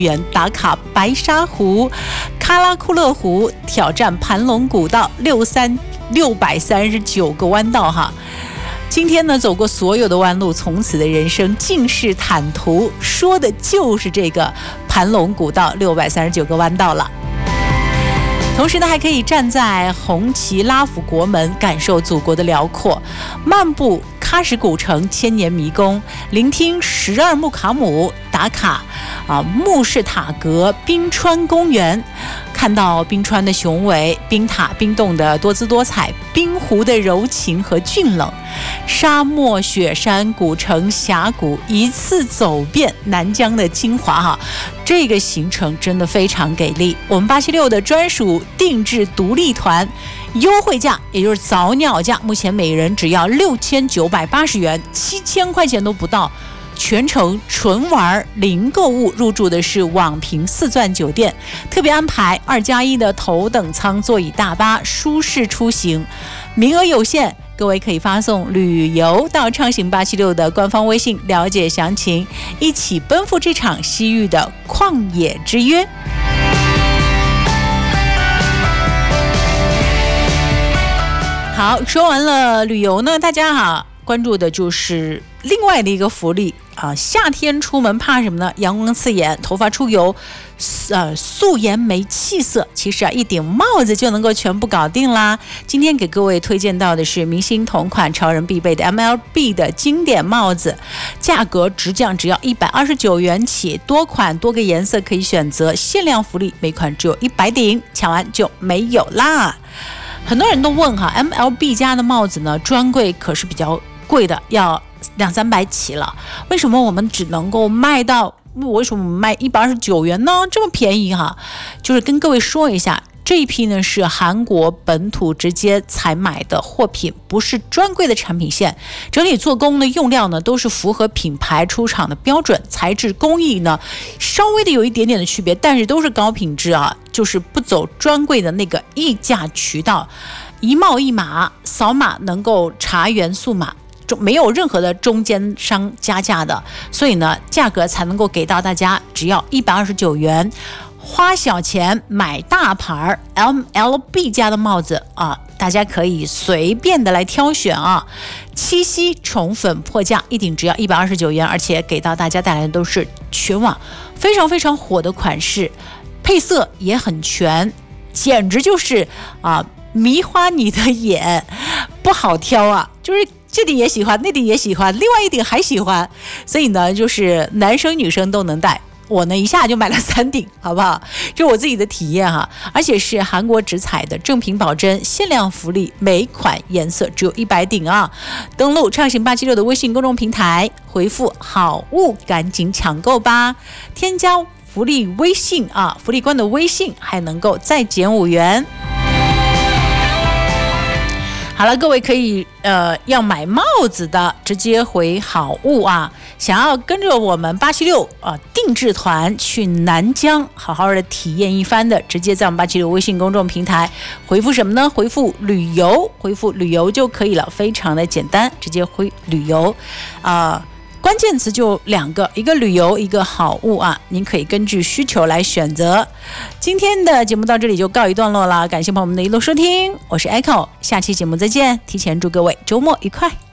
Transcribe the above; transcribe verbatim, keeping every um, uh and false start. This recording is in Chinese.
园打卡白沙湖、喀拉库勒湖，挑战盘龙古道六三六百三十九个弯道哈。今天呢，走过所有的弯路，从此的人生尽是坦途，说的就是这个盘龙古道六百三十九个弯道了。同时呢，还可以站在红旗拉府国门，感受祖国的辽阔，漫步喀什古城千年迷宫，聆听十二木卡姆，打卡啊穆士塔格冰川公园，看到冰川的雄伟，冰塔冰洞的多姿多彩，冰湖的柔情和峻冷，沙漠雪山古城峡谷，一次走遍南疆的精华哈。这个行程真的非常给力，我们八七六的专属定制独立团优惠价，也就是早鸟价，目前每人只要六千九百八十元，七千块钱都不到，全程纯玩零购物，入住的是网评四钻酒店，特别安排二加一的头等舱座椅大巴，舒适出行，名额有限。各位可以发送旅游到畅行八七六的官方微信了解详情，一起奔赴这场西域的旷野之约。好，说完了旅游呢，大家哈关注的就是另外的一个福利啊，夏天出门怕什么呢？阳光刺眼，头发出油，呃，素颜没气色。其实啊，一顶帽子就能够全部搞定啦。今天给各位推荐到的是明星同款、超人必备的 M L B 的经典帽子，价格直降，只要一百二十九元起，多款多个颜色可以选择，限量福利，每款只有一百顶，抢完就没有啦。很多人都问哈 ，M L B 家的帽子呢，专柜可是比较贵的，要两三百起了，为什么我们只能够卖到？为什么我们卖一百二十九元呢？这么便宜哈？就是跟各位说一下，这一批呢是韩国本土直接采买的货品，不是专柜的产品线。整体做工的用料呢都是符合品牌出厂的标准，材质工艺呢稍微的有一点点的区别，但是都是高品质啊，就是不走专柜的那个议价渠道，一帽一码，扫码能够查原素码。没有任何的中间商加价的，所以呢，价格才能够给到大家，只要一百二十九元，花小钱买大牌 M L B 家的帽子啊，大家可以随便的来挑选啊。七夕宠粉破价，一顶只要一百二十九元，而且给到大家带来的都是全网非常非常火的款式，配色也很全，简直就是啊迷花你的眼，不好挑啊，就是。这顶也喜欢，那顶也喜欢，另外一顶还喜欢，所以呢，就是男生女生都能戴。我呢一下就买了三顶，好不好？这是我自己的体验哈，而且是韩国直采的，正品保真，限量福利，每款颜色只有一百顶啊！登录畅行八七六的微信公众平台，回复好物，赶紧抢购吧！添加福利微信啊，福利官的微信还能够再减五元。好了，各位可以呃要买帽子的直接回好物啊，想要跟着我们八七六啊定制团去南疆好好的体验一番的，直接在我们八七六微信公众平台回复什么呢？回复旅游，回复旅游就可以了，非常的简单，直接回旅游啊。呃关键词就两个，一个旅游，一个好物啊，您可以根据需求来选择。今天的节目到这里就告一段落了，感谢朋友们的一路收听，我是 Echo， 下期节目再见，提前祝各位周末愉快。